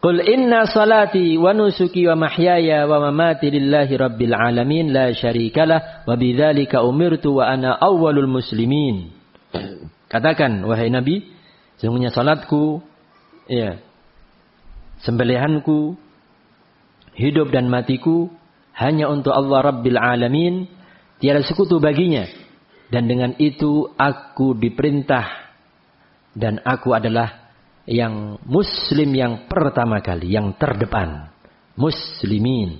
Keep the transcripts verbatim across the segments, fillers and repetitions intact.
Qul inna salati wa nusuki wa mahyaya wa mamati lillahi rabbil alamin la syarikalah wa bidzalika umirtu wa ana awwalul muslimin. Katakan wahai Nabi, sesungguhnya salatku, ya, sembelihanku, hidup dan matiku hanya untuk Allah Rabbil Alamin, tiada sekutu baginya, dan dengan itu aku diperintah dan aku adalah yang muslim yang pertama kali, yang terdepan, muslimin.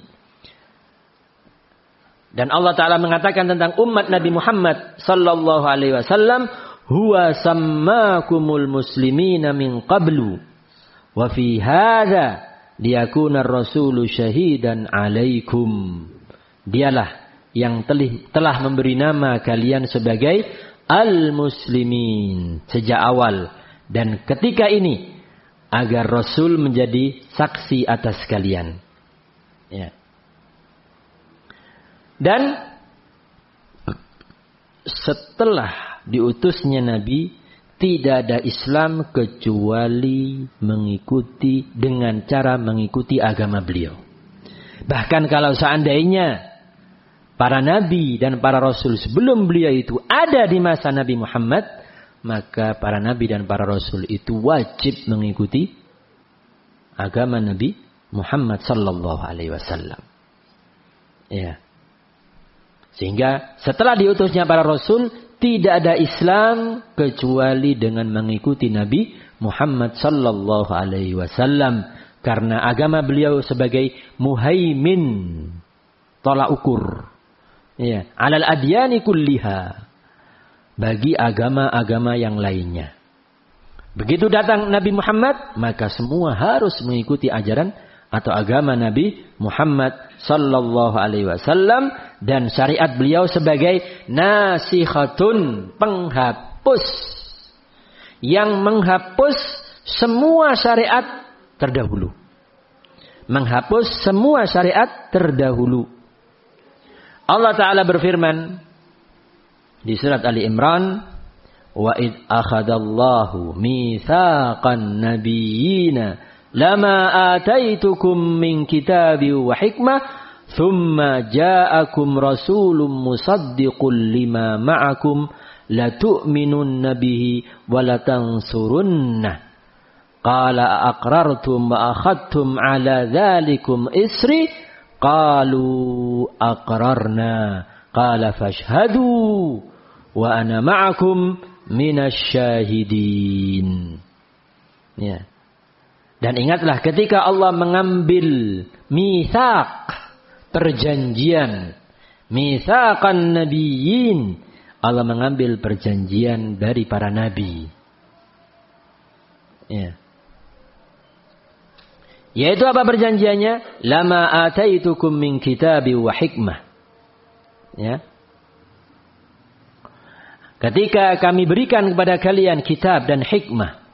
Dan Allah Ta'ala mengatakan tentang umat Nabi Muhammad sallallahu alaihi wasallam, huwa sammakumul muslimina min qablu wa fi hadza liyakuna ar-rasulu syahidan alaikum. Dialah yang telah memberi nama kalian sebagai al-muslimin sejak awal, dan ketika ini agar Rasul menjadi saksi atas kalian. Ya. Dan setelah diutusnya Nabi, tidak ada Islam kecuali mengikuti dengan cara mengikuti agama beliau. Bahkan kalau seandainya para Nabi dan para Rasul sebelum beliau itu ada di masa Nabi Muhammad, maka para Nabi dan para Rasul itu wajib mengikuti agama Nabi Muhammad sallallahu alaihi wasallam. Ya. Sehingga setelah diutusnya para Rasul, tidak ada Islam kecuali dengan mengikuti Nabi Muhammad sallallahu alaihi wasallam, karena agama beliau sebagai muhaimin, tolak ukur, ya, alal adyani kulliha, bagi agama-agama yang lainnya. Begitu datang Nabi Muhammad, maka semua harus mengikuti ajaran atau agama Nabi Muhammad sallallahu alaihi wasallam, dan syariat beliau sebagai nasikhatun, penghapus, yang menghapus semua syariat terdahulu. Menghapus semua syariat terdahulu. Allah Ta'ala berfirman di surat Ali Imran, wa id akhadallahu mitsaqan nabiyyina lama ataitukum min kitabi wa hikmah thumma ja'akum rasulun musaddiqun lima ma'akum latu'minunna bihi wa latansurunnah qala aqrartum wa akhadtum ala dhalikum isri qalu aqrarna qala fashhadu wa ana ma'akum minasyahidin. Ya. Dan ingatlah ketika Allah mengambil mitsaq, perjanjian, mitsaqan nabiyyin, Allah mengambil perjanjian dari para nabi. Ya. Yaitu apa perjanjiannya? Lama ataitukum min kitabi wa hikmah. Ya. Ketika kami berikan kepada kalian kitab dan hikmah.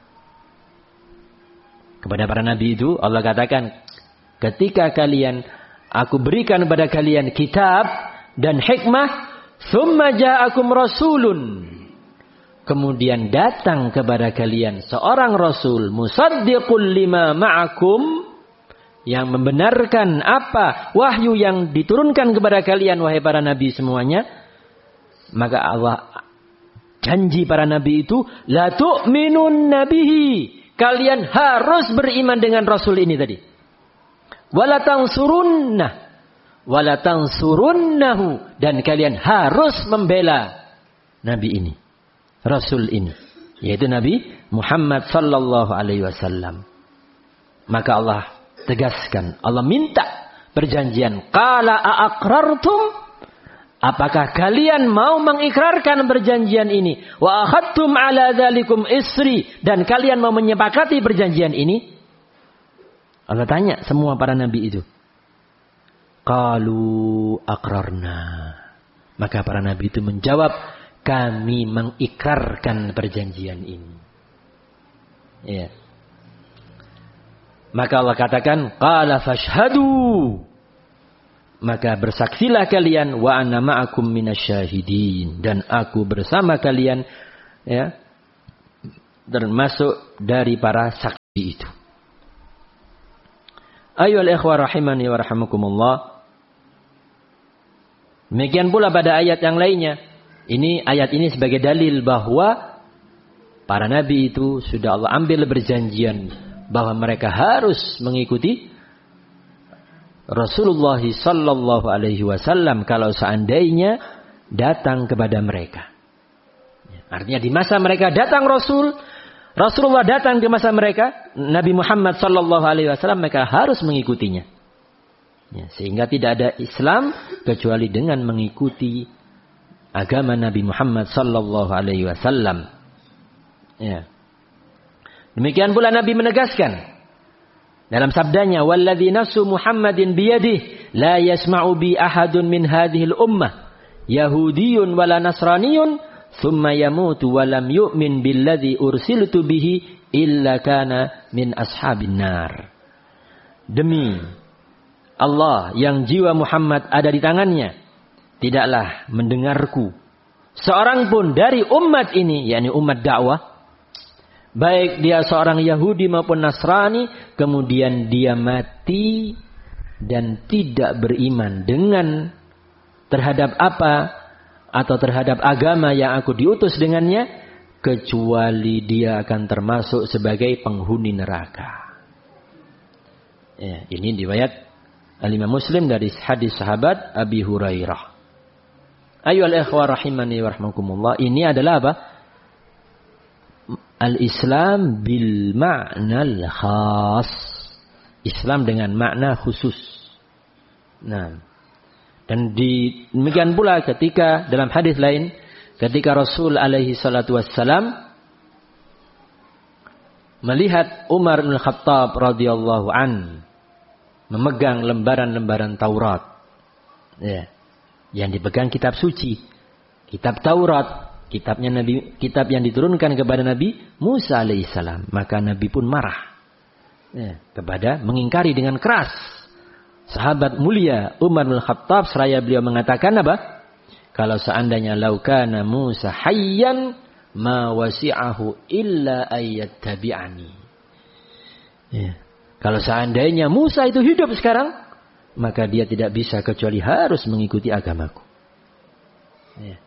Kepada para nabi itu Allah katakan, ketika kalian, aku berikan kepada kalian kitab dan hikmah, thumma ja'akum rasulun, kemudian datang kepada kalian seorang rasul, musaddiqul lima ma'akum, yang membenarkan apa wahyu yang diturunkan kepada kalian wahai para nabi semuanya. Maka Allah janji para nabi itu, la tu'minun nabihi, kalian harus beriman dengan Rasul ini tadi. Wala tansurunnah, wala tansurunnahu, dan kalian harus membela Nabi ini, Rasul ini, yaitu Nabi Muhammad sallallahu alaihi wasallam. Maka Allah tegaskan, Allah minta perjanjian. Qala a'aqrartum, apakah kalian mau mengikrarkan perjanjian ini? Wa akhadtum ala dzalikum isri, dan kalian mau menyepakati perjanjian ini? Allah tanya semua para nabi itu. Qalu aqrarna. Maka para nabi itu menjawab, kami mengikrarkan perjanjian ini. Ya. Maka Allah katakan, qala fashhadu, maka bersaksilah kalian, wa ana ma'akum minasyahidin, dan aku bersama kalian, ya, termasuk dari para saksi itu. Ayyuhal ikhwah rahimani wa rahimakumullah. Demikian pula pada ayat yang lainnya. Ini ayat ini sebagai dalil bahwa para nabi itu sudah Allah ambil berjanjian bahwa mereka harus mengikuti Rasulullah sallallahu alaihi wasallam kalau seandainya datang kepada mereka. Artinya di masa mereka datang Rasul, Rasulullah datang ke masa mereka, Nabi Muhammad sallallahu alaihi wasallam, mereka harus mengikutinya. Ya, sehingga tidak ada Islam kecuali dengan mengikuti agama Nabi Muhammad sallallahu alaihi wasallam. Ya. Demikian pula Nabi menegaskan dalam sabdanya, "Walladzi nafsu Muhammadin biyadihi la yasma'u bi ahadun min hadhil ummah yahudiyyun wala nasraniyyun thumma yamutu wa lam yu'min billadzi ursiltu bihi illa kana min ashabin nar." Demi Allah yang jiwa Muhammad ada di tangannya, tidaklah mendengarku seorang pun dari umat ini, yakni umat dakwah, baik dia seorang Yahudi maupun Nasrani, kemudian dia mati dan tidak beriman dengan terhadap apa atau terhadap agama yang aku diutus dengannya, kecuali dia akan termasuk sebagai penghuni neraka. Ya, ini riwayat Al-Imam Muslim dari hadis sahabat Abi Hurairah. Ayyuhal ikhwah rahimani wa rahmakumullah. Ini adalah apa? Al-Islam bil ma'nal khas. Islam dengan makna khusus. Nah, dan di, demikian pula ketika dalam hadis lain, ketika Rasul alaihi salatu wassalam melihat Umar bin Khattab radhiyallahu an memegang lembaran-lembaran Taurat, ya, yang dipegang kitab suci, kitab Taurat, kitabnya Nabi, kitab yang diturunkan kepada Nabi Musa alaihissalam, maka Nabi pun marah, ya, kepada mengingkari dengan keras sahabat mulia Umar bin Khattab, seraya beliau mengatakan apa? Kalau seandainya laukana Musa hayyan ma wasi'ahu illa ayyattabi'ani. Ya. Kalau seandainya Musa itu hidup sekarang, maka dia tidak bisa kecuali harus mengikuti agamaku. Ya.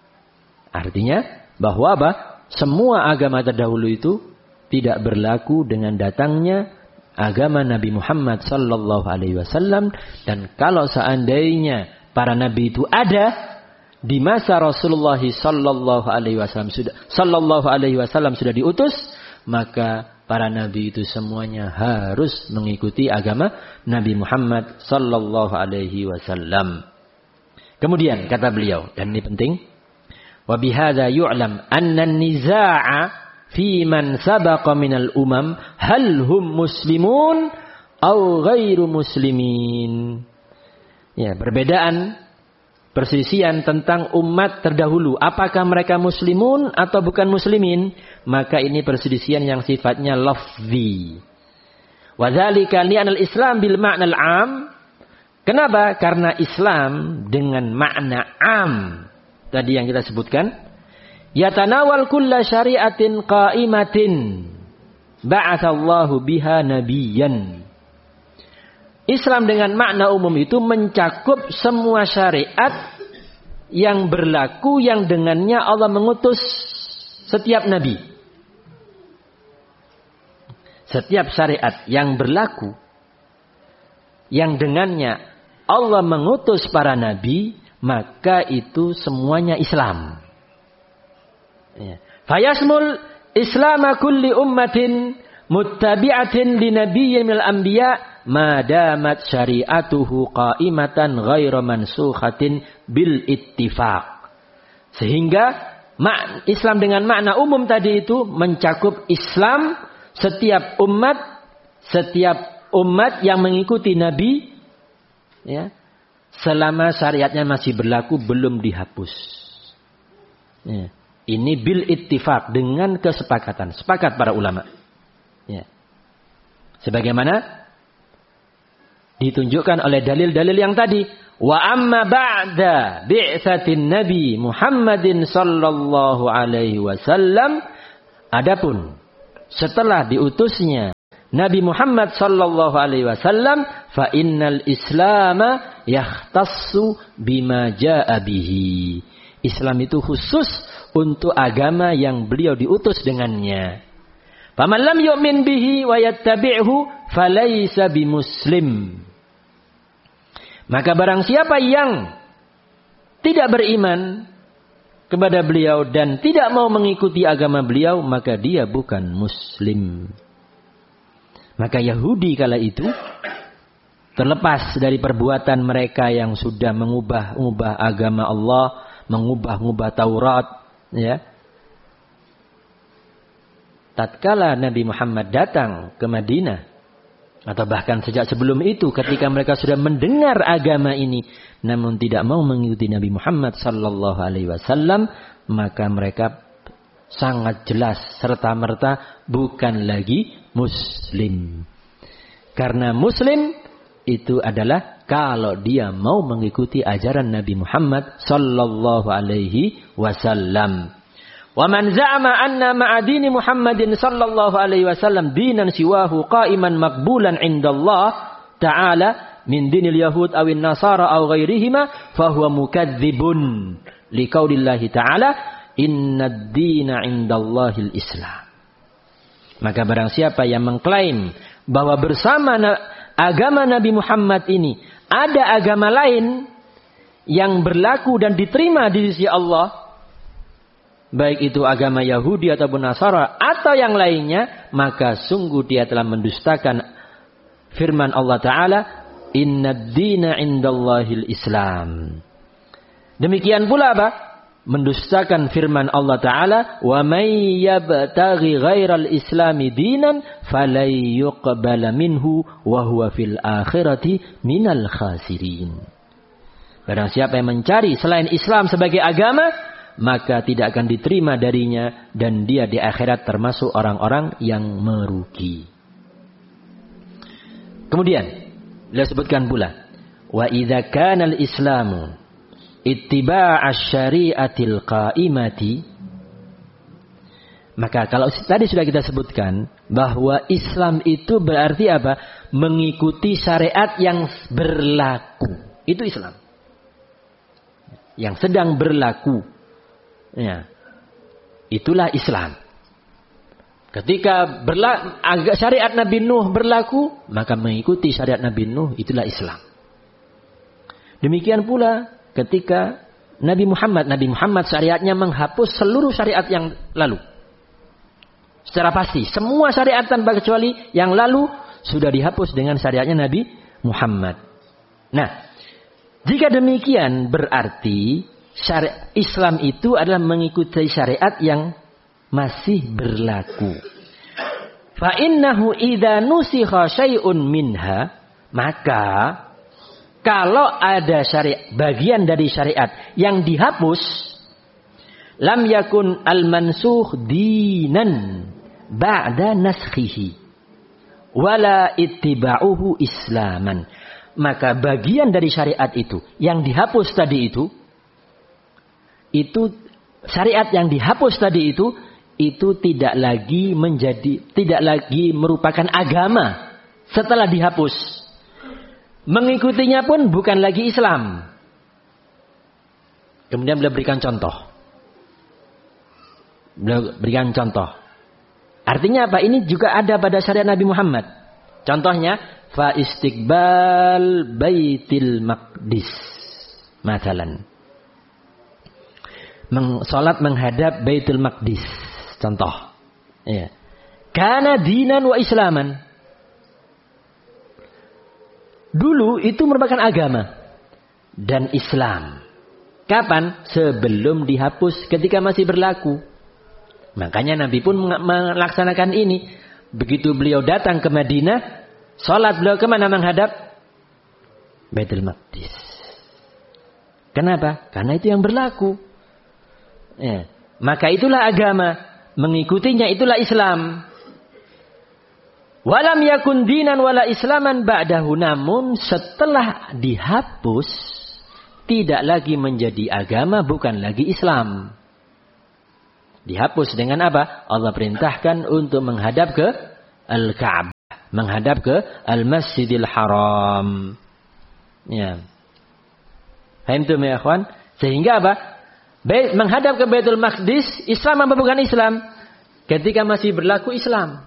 Artinya bahwa apa? Semua agama terdahulu itu tidak berlaku dengan datangnya agama Nabi Muhammad sallallahu alaihi wasallam. Dan kalau seandainya para nabi itu ada di masa Rasulullah sallallahu alaihi wasallam sudah sallallahu alaihi wasallam sudah diutus, maka para nabi itu semuanya harus mengikuti agama Nabi Muhammad sallallahu alaihi wasallam. Kemudian kata beliau, dan ini penting, wa bihadza yu'lam anna an-nizaa'a fi man sabaqa minal umam hal hum muslimun aw ghairu muslimin. Ya, perbedaan perselisihan tentang umat terdahulu, apakah mereka muslimun atau bukan muslimin, maka ini perselisihan yang sifatnya lafzi. Wa dzalika li'anal Islam bil ma'nal 'am. Kenapa? Karena Islam dengan makna 'am tadi yang kita sebutkan, yatanawal kulla syari'atin qa'imatin ba'atsallahu biha nabiyyan. Islam dengan makna umum itu mencakup semua syariat yang berlaku, yang dengannya Allah mengutus setiap nabi. Setiap syariat yang berlaku, yang dengannya Allah mengutus para nabi, maka itu semuanya Islam. Ya. Fayasmul islama kulli ummatin muttabi'atin li nabiyyin minal anbiya' madamat syari'atuhu qa'imatan ghaira mansukhatin bil ittifaq. Sehingga Islam dengan makna umum tadi itu mencakup Islam setiap umat, setiap umat yang mengikuti Nabi, ya, selama syariatnya masih berlaku, belum dihapus. Ya. Ini bil ittifaq, dengan kesepakatan, sepakat para ulama. Ya. Sebagaimana ditunjukkan oleh dalil-dalil yang tadi. Wa amma ba'da bi'tsatin Nabi Muhammadin sallallahu alaihi wasallam, adapun setelah diutusnya Nabi Muhammad sallallahu alaihi wasallam, fa innal islama yahtassu bima jaa bihi. Islam itu khusus untuk agama yang beliau diutus dengannya. Faman lam yu'min bihi wa yattabi'hu falaysa bimuslim. Maka barang siapa yang tidak beriman kepada beliau dan tidak mau mengikuti agama beliau, maka dia bukan muslim. Maka Yahudi kala itu, terlepas dari perbuatan mereka yang sudah mengubah-ubah agama Allah, mengubah-ubah Taurat, ya. Tatkala Nabi Muhammad datang ke Madinah, atau bahkan sejak sebelum itu ketika mereka sudah mendengar agama ini namun tidak mau mengikuti Nabi Muhammad sallallahu alaihi wasallam, maka mereka sangat jelas serta-merta bukan lagi muslim. Karena muslim itu adalah kalau dia mau mengikuti ajaran Nabi Muhammad sallallahu alaihi wasallam. Wa man za'ama anna ma'adini Muhammadin sallallahu alaihi wasallam dinan siwahu qa'iman maqbulan indallah ta'ala min dinil yahud awin nasara aw ghairihima fahuwa mukadzibun liqaulillahi ta'ala innad dina indallahil islam. Maka barang siapa yang mengklaim bahwa bersama agama Nabi Muhammad ini ada agama lain yang berlaku dan diterima di sisi Allah, baik itu agama Yahudi ataupun Nasara atau yang lainnya, maka sungguh dia telah mendustakan firman Allah Ta'ala, innad dina indallahil islam. Demikian pula apa? Mendustakan firman Allah Ta'ala, wa may yabtaghi ghairal islami dinan falay yuqbala minhu wa huwa fil akhirati minal khasirin. Barang siapa yang mencari selain Islam sebagai agama, maka tidak akan diterima darinya dan dia di akhirat termasuk orang-orang yang merugi. Kemudian beliau sebutkan pula, wa idza kana al-islamu ittiba' asy-syari'atil qa'imati, maka kalau tadi sudah kita sebutkan bahwa Islam itu berarti apa? Mengikuti syariat yang berlaku. Itu Islam. Yang sedang berlaku. Ya, itulah Islam. Ketika berla- syariat Nabi Nuh berlaku, maka mengikuti syariat Nabi Nuh, itulah Islam. Demikian pula ketika Nabi Muhammad, Nabi Muhammad syariatnya menghapus seluruh syariat yang lalu. Secara pasti, semua syariat tanpa kecuali yang lalu sudah dihapus dengan syariatnya Nabi Muhammad. Nah, jika demikian berarti syariat Islam itu adalah mengikuti syariat yang masih berlaku. Fa innahu idza nusikha syai'un minha, maka kalau ada syariat, bagian dari syariat yang dihapus, lam yakun al-mansukh dinan ba'da naskhihi wala ittiba'uhu islaman. Maka bagian dari syariat itu yang dihapus tadi itu, itu syariat yang dihapus tadi itu itu tidak lagi menjadi tidak lagi merupakan agama setelah dihapus. Mengikutinya pun bukan lagi Islam. Kemudian beliau berikan contoh. Beliau berikan contoh. Artinya apa? Ini juga ada pada syariat Nabi Muhammad. Contohnya fa istiqbal baitil maqdis. Masalan, Salat menghadap Baitul Maqdis. Contoh. Ya. Kana dinan wa islaman. Dulu itu merupakan agama dan Islam. Kapan? Sebelum dihapus, ketika masih berlaku. Makanya Nabi pun melaksanakan ini. Begitu beliau datang ke Madinah, salat beliau kemana menghadap? Baitul Maqdis. Kenapa? Karena itu yang berlaku. Ya. Maka itulah agama, mengikutinya itulah Islam. Walam yakun dinan wala islaman ba'dahu, namun setelah dihapus tidak lagi menjadi agama, bukan lagi Islam. Dihapus dengan apa? Allah perintahkan untuk menghadap ke Al-Ka'bah. menghadap ke Al-Masjidil Haram. Ya. Paham tu ya ikhwan? Sehingga apa? Bait, menghadap ke Baitul Maqdis, Islam apa bukan Islam? Ketika masih berlaku Islam.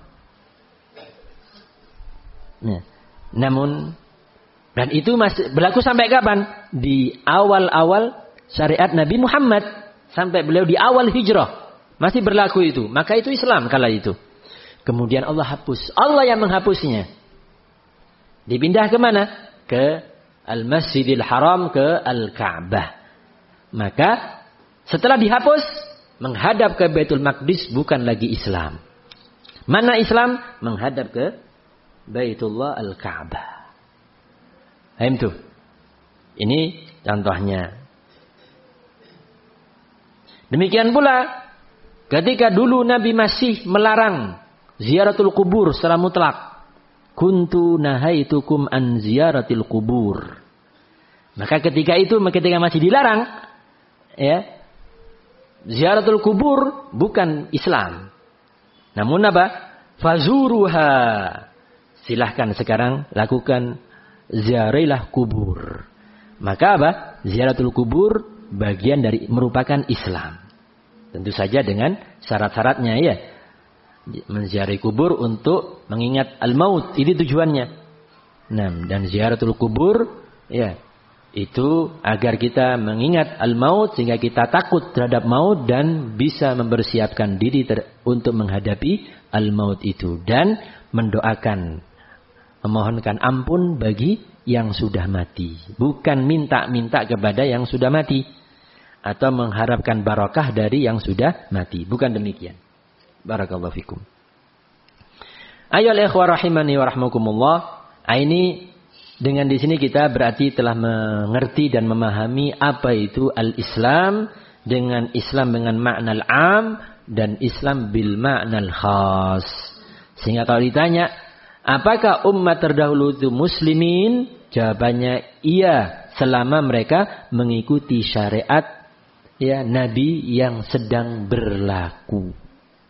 Ya. Namun, dan itu masih berlaku sampai kapan? Di awal-awal syariat Nabi Muhammad. Sampai beliau di awal hijrah. Masih berlaku itu. Maka itu Islam kala itu. Kemudian Allah hapus. Allah yang menghapusnya. Dipindah ke mana? Ke Al-Masjidil Haram, ke Al-Ka'bah. Maka setelah dihapus, menghadap ke Baitul Maqdis bukan lagi Islam. Mana Islam? Menghadap ke Baitullah Al-Ka'bah. Paham tuh? Ini contohnya. Demikian pula ketika dulu Nabi masih melarang ziaratul kubur secara mutlak. Kuntu nahaitukum an ziyaratil kubur. Maka ketika itu, ketika masih dilarang, ya, ziaratul kubur bukan Islam. Namun apa? Fazuruha. Silahkan sekarang lakukan ziarailah kubur. Maka apa? Ziaratul kubur bagian dari merupakan Islam. Tentu saja dengan syarat-syaratnya ya. Menziarahi kubur untuk mengingat al-maut, ini tujuannya. Nah, dan ziaratul kubur ya, itu agar kita mengingat al-maut sehingga kita takut terhadap maut dan bisa mempersiapkan diri ter- untuk menghadapi al-maut itu dan mendoakan, memohonkan ampun bagi yang sudah mati, bukan minta-minta kepada yang sudah mati atau mengharapkan barakah dari yang sudah mati, bukan demikian. Barakallahu fikum. Ayyuhal ikhwah rahimani wa rahmakumullah. Ini dengan di sini kita berarti telah mengerti dan memahami apa itu al-Islam dengan Islam dengan makna al-am dan Islam bil makna al-khas. Sehingga kalau ditanya, apakah umat terdahulu itu muslimin? Jawabannya iya, selama mereka mengikuti syariat ya Nabi yang sedang berlaku.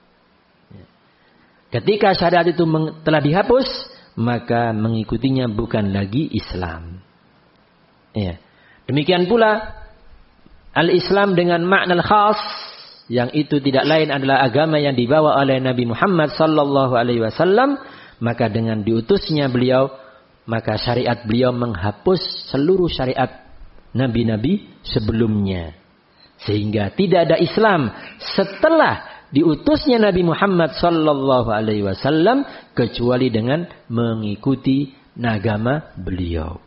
Ketika syariat itu telah dihapus, maka mengikutinya bukan lagi Islam. Ya. Demikian pula al-Islam dengan makna khas, yang itu tidak lain adalah agama yang dibawa oleh Nabi Muhammad sallallahu alaihi wasallam, maka dengan diutusnya beliau, maka syariat beliau menghapus seluruh syariat nabi-nabi sebelumnya. Sehingga tidak ada Islam setelah diutusnya Nabi Muhammad sallallahu alaihi wasallam kecuali dengan mengikuti agama beliau.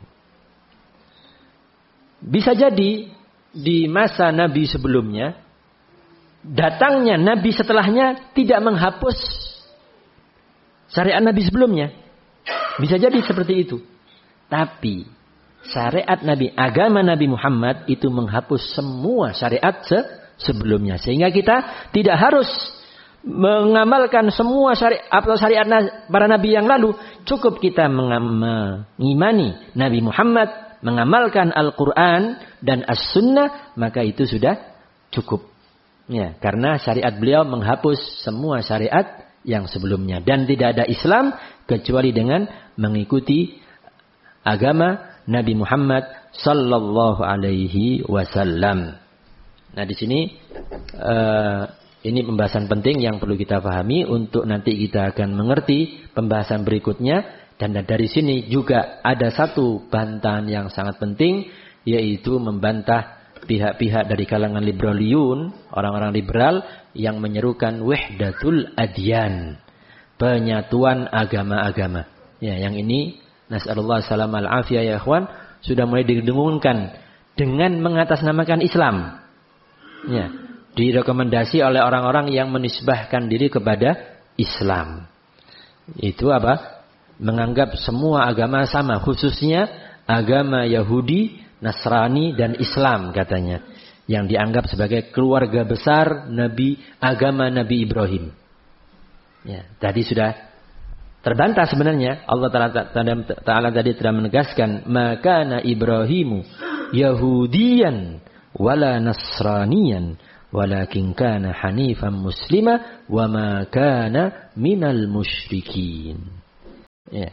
Bisa jadi di masa Nabi sebelumnya, datangnya Nabi setelahnya tidak menghapus syariat Nabi sebelumnya. Bisa jadi seperti itu. Tapi syariat Nabi, agama Nabi Muhammad itu menghapus semua syariat se- sebelumnya. Sehingga kita tidak harus mengamalkan semua syariat atau syariat para nabi yang lalu. Cukup kita mengimani Nabi Muhammad, mengamalkan Al-Quran dan As-Sunnah, maka itu sudah cukup. Ya, karena syariat beliau menghapus semua syariat yang sebelumnya. Dan tidak ada Islam kecuali dengan mengikuti agama Nabi Muhammad sallallahu alaihi wasallam. Nah, di sini uh, ini pembahasan penting yang perlu kita pahami untuk nanti kita akan mengerti pembahasan berikutnya. Dan dari sini juga ada satu bantahan yang sangat penting, yaitu membantah pihak-pihak dari kalangan liberaliyun, orang-orang liberal yang menyerukan wahdatul adyan, penyatuan agama-agama. Ya, yang ini nasallallahu salam al-afiyah ya ikhwan, sudah mulai didengungkan dengan mengatasnamakan Islam. Ya, direkomendasi oleh orang-orang yang menisbahkan diri kepada Islam. Itu apa? Menganggap semua agama sama, khususnya agama Yahudi, Nasrani dan Islam katanya, yang dianggap sebagai keluarga besar Nabi, agama Nabi Ibrahim. Ya, tadi sudah terbantah sebenarnya. Allah Ta'ala, Ta'ala tadi telah menegaskan, maka Ibrahimu Yahudiyan wala Nasraniyan walakin kana hanifan muslima wa ma kana minal musyrikin. Ya.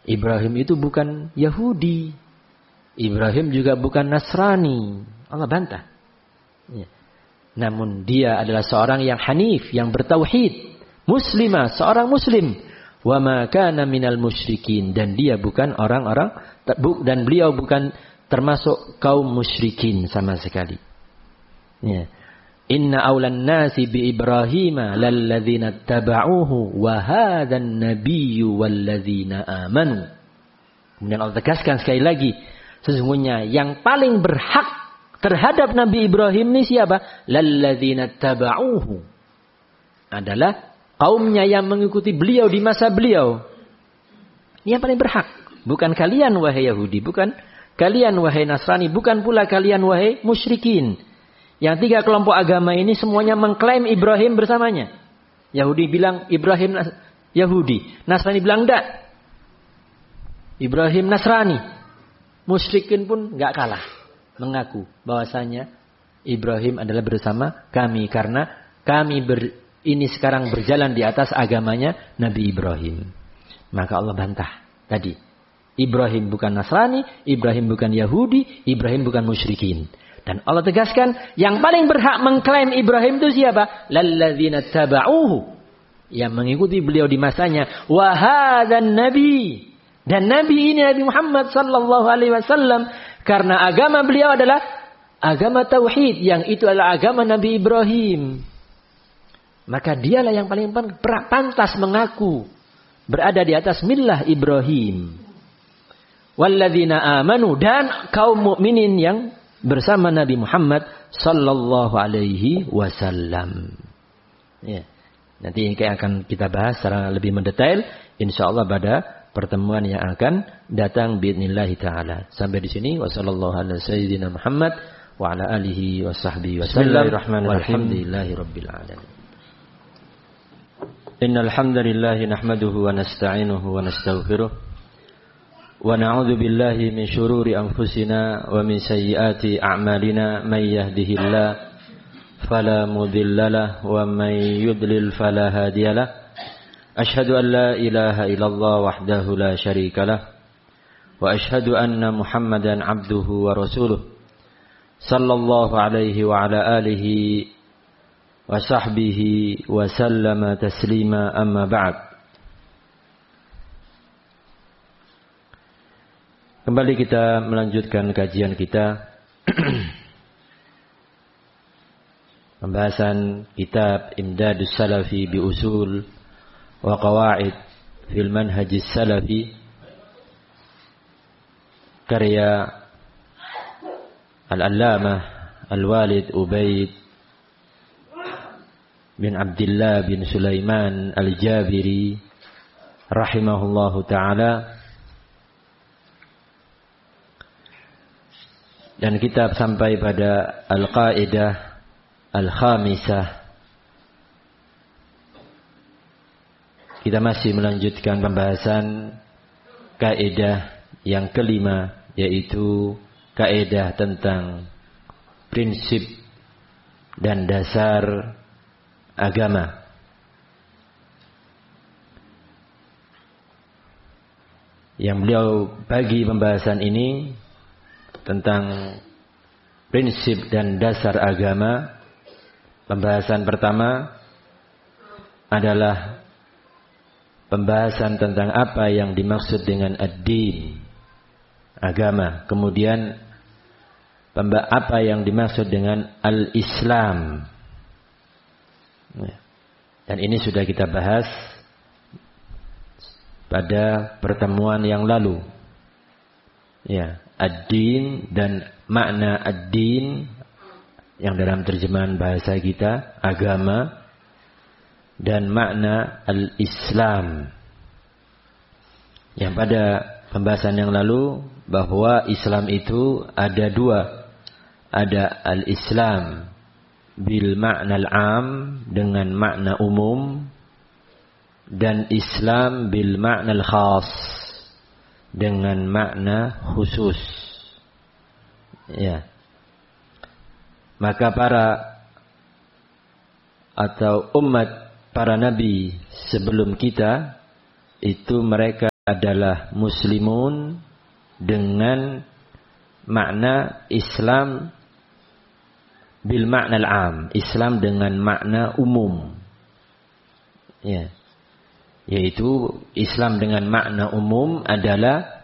Ibrahim itu bukan Yahudi. Ibrahim juga bukan Nasrani. Allah bantah. Ya. Namun dia adalah seorang yang hanif, yang bertauhid. Muslimah, seorang muslim. Wa ma kana minal musyrikin. Dan dia bukan orang-orang, dan beliau bukan termasuk kaum musyrikin sama sekali. Ya. Inna awlan nasi bi Ibrahima lalladzina taba'uhu wa hadzan nabiyyu walladzina amanu. Kemudian Allah tegaskan sekali lagi, sesungguhnya yang paling berhak terhadap Nabi Ibrahim ini siapa? Lalladzina taba'uhu. Adalah kaumnya yang mengikuti beliau di masa beliau. Ini yang paling berhak. Bukan kalian wahai Yahudi, bukan kalian wahai Nasrani, bukan pula kalian wahai musyrikin. Yang tiga kelompok agama ini semuanya mengklaim Ibrahim bersamanya. Yahudi bilang Ibrahim Nas- Yahudi. Nasrani bilang enggak. Ibrahim Nasrani. Musyrikin pun enggak kalah. Mengaku bahwasanya Ibrahim adalah bersama kami. Karena kami ber, ini sekarang berjalan di atas agamanya Nabi Ibrahim. Maka Allah bantah tadi. Ibrahim bukan Nasrani. Ibrahim bukan Yahudi. Ibrahim bukan musyrikin. Dan Allah tegaskan, yang paling berhak mengklaim Ibrahim itu siapa? Lalladzina taba'uhu. Yang mengikuti beliau di masanya. Wa hadzan nabi. Dan Nabi ini Nabi Muhammad sallallahu alaihi wasallam. Karena agama beliau adalah agama tauhid. Yang itu adalah agama Nabi Ibrahim. Maka dialah yang paling pantas mengaku berada di atas millah Ibrahim. Walladzina amanu. Dan kaum mukminin yang bersama Nabi Muhammad sallallahu alaihi wasallam. Ya. Nanti ini akan kita bahas secara lebih mendetail insyaallah pada pertemuan yang akan datang biidznillah taala. Sampai di sini wasallallahu ala sayyidina Muhammad wa ala alihi washabbihi wasallam. Walhamdulillahi rabbil alamin. Innal hamdalillah nahmaduhu wa nasta'inuhu wa nastaghfiruh. Wa na'udzu billahi min syururi anfusina wa min sayyiati a'malina may yahdihillahu fala mudhillalah wa may yudlil fala hadiyalah. Asyhadu an la ilaha illallah wahdahu la syarikalah wa asyhadu anna Muhammadan 'abduhu wa rasuluh sallallahu alaihi wa ala alihi wa sahbihi wa sallama taslima amma ba'd. Kembali kita melanjutkan kajian kita pembahasan kitab Imdadus Salafi bi Usul wa Qawaid fil Manhajis Salafi karya Al-Allamah Al-Walid Ubaid bin Abdullah bin Sulaiman Al-Jabiri rahimahullahu ta'ala. Dan kita sampai pada Al-Qaidah Al-Khamisah. Kita masih melanjutkan pembahasan kaidah yang kelima, yaitu kaidah tentang prinsip dan dasar agama. Yang beliau bagi pembahasan ini tentang prinsip dan dasar agama. Pembahasan pertama adalah pembahasan tentang apa yang dimaksud dengan ad-din, agama. Kemudian apa yang dimaksud dengan al-Islam. Dan ini sudah kita bahas pada pertemuan yang lalu. Ya, ad-din dan makna ad-din yang dalam terjemahan bahasa kita agama, dan makna al-Islam yang pada pembahasan yang lalu bahwa Islam itu ada dua, ada al-Islam bil makna al-am dengan makna umum, dan Islam bil makna al-khas dengan makna khusus. Ya. Maka para atau umat para nabi sebelum kita itu mereka adalah muslimun dengan makna Islam bil makna al-am, Islam dengan makna umum. Ya. Yaitu Islam dengan makna umum adalah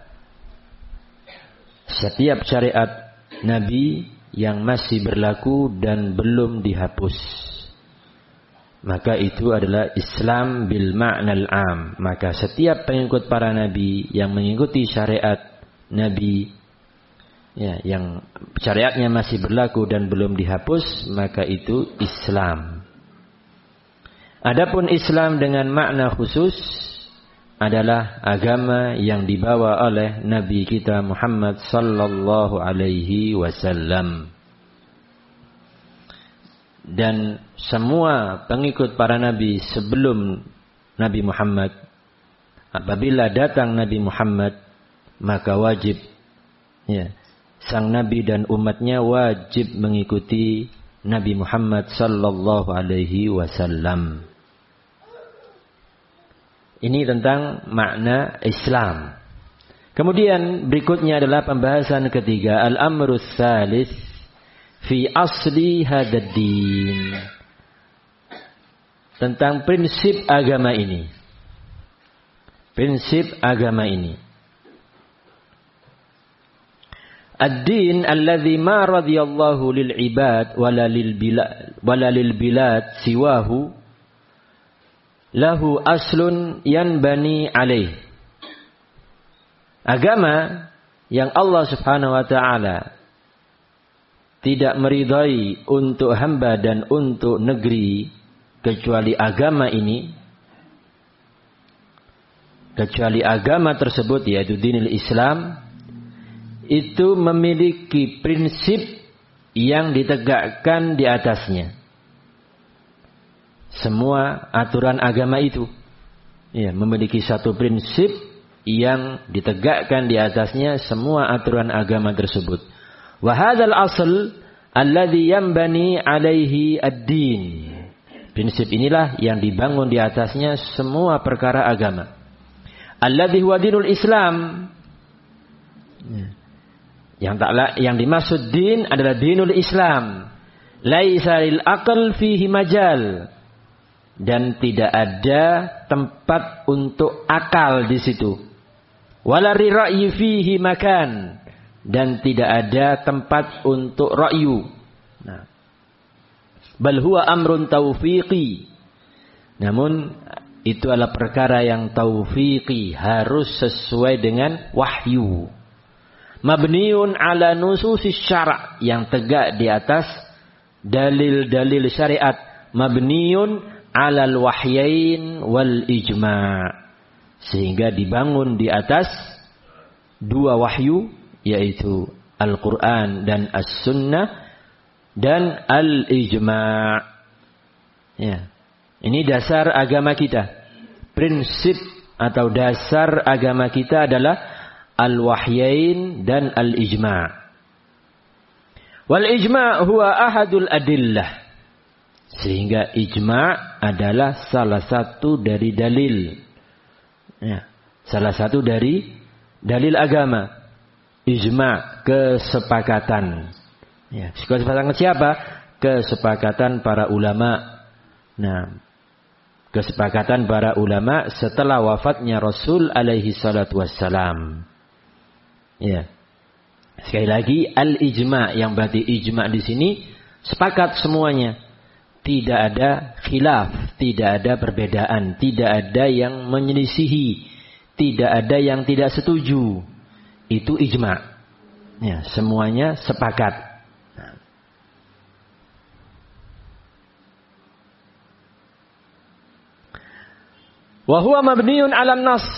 setiap syariat Nabi yang masih berlaku dan belum dihapus. Maka itu adalah Islam bil ma'nal am. Maka setiap pengikut para nabi yang mengikuti syariat nabi, ya, yang syariatnya masih berlaku dan belum dihapus, maka itu Islam. Adapun Islam dengan makna khusus adalah agama yang dibawa oleh Nabi kita Muhammad sallallahu alaihi wasallam. Dan semua pengikut para nabi sebelum Nabi Muhammad, apabila datang Nabi Muhammad, maka wajib, ya, sang nabi dan umatnya wajib mengikuti Nabi Muhammad sallallahu alaihi wasallam. Ini tentang makna Islam. Kemudian berikutnya adalah pembahasan ketiga, al-amrus tsalis fi asli hadzal din. Tentang prinsip agama ini. Prinsip agama ini. Ad-din alladzi ma radiyallahu lil ibad wala lil bilad wala lil bilad siwahu lahu aslun yanbani alaih. Agama yang Allah Subhanahu wa taala tidak meridai untuk hamba dan untuk negeri kecuali agama ini, kecuali agama tersebut yaitu dinul Islam, itu memiliki prinsip yang ditegakkan di atasnya. Semua aturan agama itu, ya, memiliki satu prinsip yang ditegakkan di atasnya semua aturan agama tersebut. Wa hadzal asl alladhi yanbani alaihi ad-din. Prinsip inilah yang dibangun di atasnya semua perkara agama. Alladhi huwa dinul Islam. Yang taklah yang dimaksud din adalah dinul Islam. Laisa lil aql fihi majal. Dan tidak ada tempat untuk akal di situ. Wala ra'yi fihi makan. Dan tidak ada tempat untuk ra'yu. Nah. Bal huwa amrun taufiqi. Namun itu adalah perkara yang taufiqi, harus sesuai dengan wahyu. Mabniun ala nususis syara', yang tegak di atas dalil-dalil syariat. Mabniun ala al-wahyain wal ijma'. Sehingga dibangun di atas dua wahyu, yaitu Al-Quran dan As-Sunnah dan Al-Ijma'. Ya. Ini dasar agama kita. Prinsip atau dasar agama kita adalah Al-Wahyain dan Al-Ijma'. Wal-Ijma' huwa ahadul adillah. Sehingga ijma' adalah salah satu dari dalil. Ya. Salah satu dari dalil agama. Ijma', kesepakatan. Ya, kesepakatan siapa? Kesepakatan para ulama. Nah, kesepakatan para ulama setelah wafatnya Rasul alaihi salatu wassalam. Ya. Sekali lagi al-ijma', yang berarti ijma' di sini sepakat semuanya. Tidak ada khilaf, tidak ada perbedaan, tidak ada yang menyelisihi, tidak ada yang tidak setuju. Itu ijma'. Ya, semuanya sepakat. Wa huwa mabniun 'alan nas.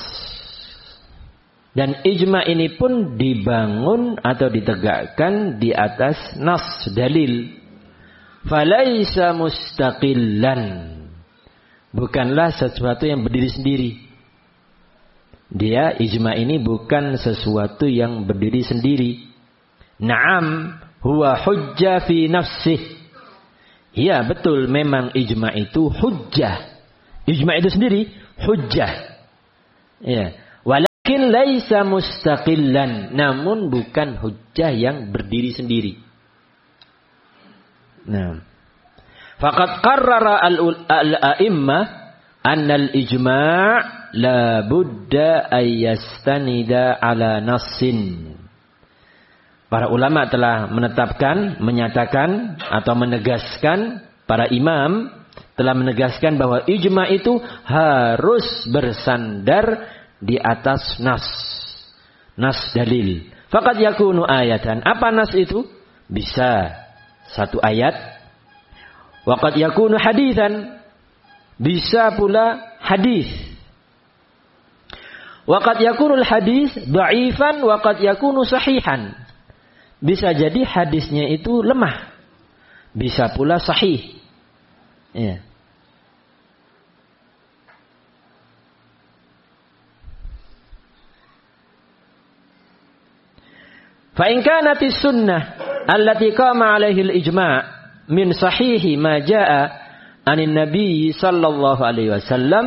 Dan ijma' ini pun dibangun atau ditegakkan di atas nas, dalil. Falaisa mustaqillan. Bukanlah sesuatu yang berdiri sendiri. Dia, ijma' ini bukan sesuatu yang berdiri sendiri. Naam, huwa hujjah fi nafsih. Ya, betul, memang ijma' itu hujjah. Ijma' itu sendiri hujjah. Ya. Walakin laisa mustaqillan, namun bukan hujjah yang berdiri sendiri. Nah, faqad qarrara al-a'immah anna al-ijma' la budda ay yastanida ala nassin. Para ulama telah menetapkan, menyatakan atau menegaskan, para imam telah menegaskan bahwa ijma' itu harus bersandar di atas nas. Nas dalil. Faqad yakunu ayatan. Apa nas itu? Bisa satu ayat. Waqad yakunu haditsan. Bisa pula hadis. Waqad yakunul hadis dha'ifan waqad yakunu sahihan. Bisa jadi hadisnya itu lemah. Bisa pula sahih. Ya. فإن كانت السنة التي قام عليه الإجماع من صحيح ما جاء عن النبي صلى الله عليه وسلم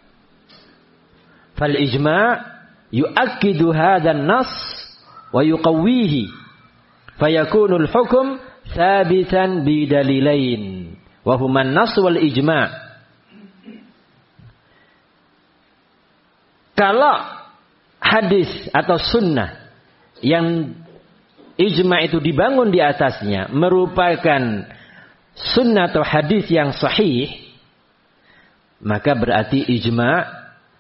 فالإجماع يؤكد هذا النص ويقويه فيكون الحكم ثابتا بدليلين وهما النص والإجماع. Kalau hadis atau sunnah yang ijma' itu dibangun di atasnya merupakan sunnah atau hadis yang sahih, maka berarti ijma'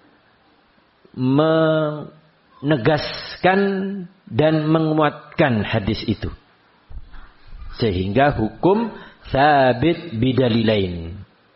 menegaskan dan menguatkan hadis itu. Sehingga hukum sabit bidalilain.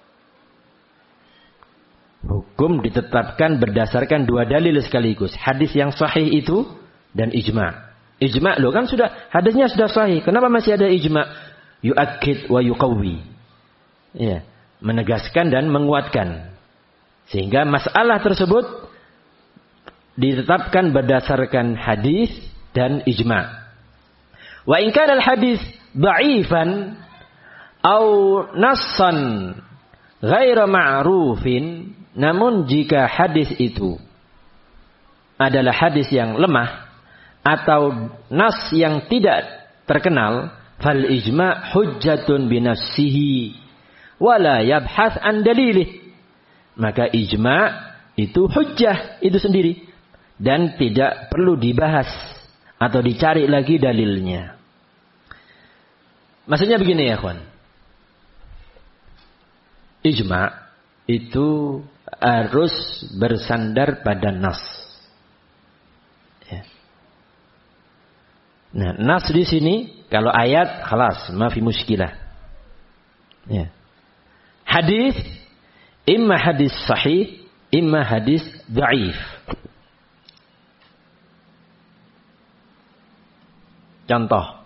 Hukum ditetapkan berdasarkan dua dalil sekaligus. Hadis yang sahih itu dan ijma'. Ijma' loh kan sudah, hadisnya sudah sahih. Kenapa masih ada ijma'? Yu'akkid wa yuqawwi. Ya, menegaskan dan menguatkan. Sehingga masalah tersebut ditetapkan berdasarkan hadis dan ijma'. Wa in kana al-hadis dha'ifan au nassan ghaira ma'rufin, namun jika hadis itu adalah hadis yang lemah atau nas yang tidak terkenal, fal ijma' hujjatun binafsihi wala yabhath an dalilih, maka ijma' itu hujjah itu sendiri dan tidak perlu dibahas atau dicari lagi dalilnya. Maksudnya begini ya kawan, ijma' itu harus bersandar pada nas. Ya. Nah, nas di sini kalau ayat khalas, ma fi muskilah. Ya. Hadis imma hadis sahih, imma hadis dhaif. Contoh,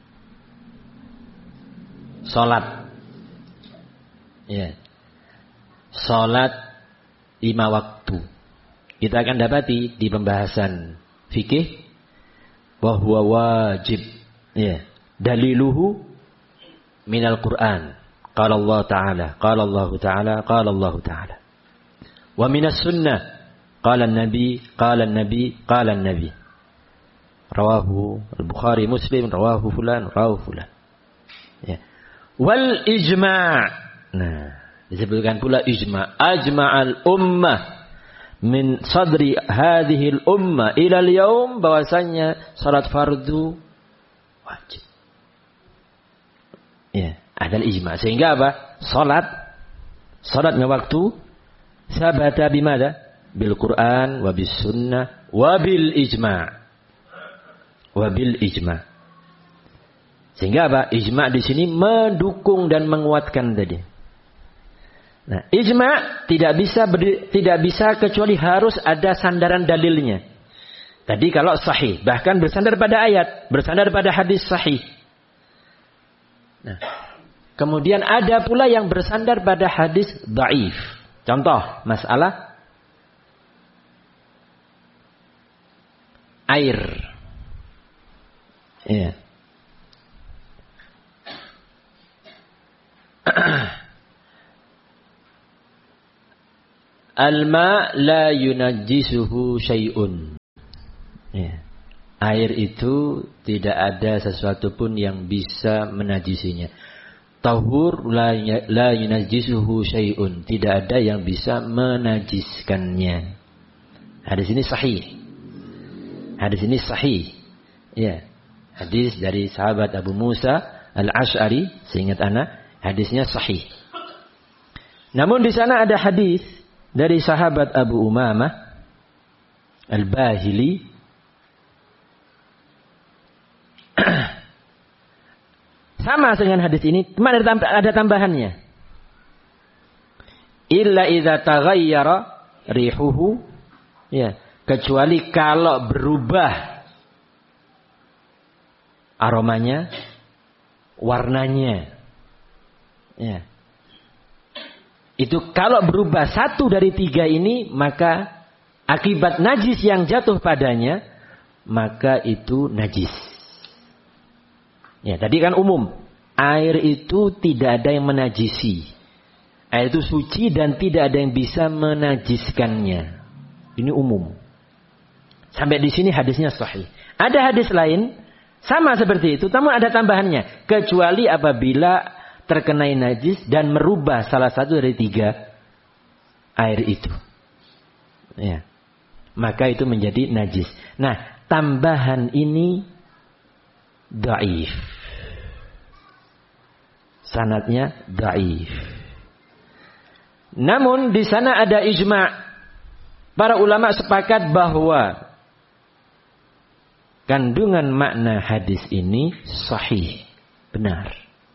salat. Ya. Salat lima waktu. Kita akan dapati di pembahasan fikih bahwa wajib. Ya. Daliluhu minal Quran. Qala Allah Ta'ala, qala Allah Ta'ala, qala Allah Ta'ala. Wa minas sunnah, qala an-nabi, qala an-nabi, qala an-nabi. Rawahu al-Bukhari, Muslim, rawahu fulan, rawahu fulan. Ya. Wal ijma'. Nah, disebutkan pula ijma'. Ajma'al ummah min sadri hadhil ummah ila al-yaum, bahwasanya salat fardu wajib. Ya, adalah ijma'. Sehingga apa? Salat salatnya waktu sabata bimada? Bil Quran wa bis sunnah wa bil ijma'. Wa bil ijma'. Sehingga apa? Ijma' di sini mendukung dan menguatkan tadi. Nah, ijma' tidak bisa ber, tidak bisa kecuali harus ada sandaran dalilnya. Tadi kalau sahih, bahkan bersandar pada ayat, bersandar pada hadis sahih. Nah, kemudian ada pula yang bersandar pada hadis dhaif. Contoh, masalah air. Ya. Al-ma la yunajjisuhu syai'un. Ya. Air itu tidak ada sesuatu pun yang bisa menajisinya. Tahur la, la yunajjisuhu syai'un. Tidak ada yang bisa menajiskannya. Hadis ini sahih. Hadis ini sahih. Ya. Hadis dari sahabat Abu Musa Al-Asy'ari, seingat ana, hadisnya sahih. Namun di sana ada hadis dari sahabat Abu Umamah Al-Bahili. Sama dengan hadis ini, cuma ada, ada tambahannya. Illa idza taghayyara rihuhu, ya, kecuali kalau berubah aromanya, warnanya. Ya. Itu kalau berubah satu dari tiga ini, maka akibat najis yang jatuh padanya, maka itu najis. Ya, tadi kan umum. Air itu tidak ada yang menajisi. Air itu suci dan tidak ada yang bisa menajiskannya. Ini umum. Sampai di sini hadisnya sahih. Ada hadis lain sama seperti itu, namun ada tambahannya. Kecuali apabila terkenai najis dan merubah salah satu dari tiga air itu. Ya. Maka itu menjadi najis. Nah, tambahan ini dhaif. Sanadnya dhaif. Namun di sana ada ijma'. Para ulama sepakat bahwa kandungan makna hadis ini sahih, benar.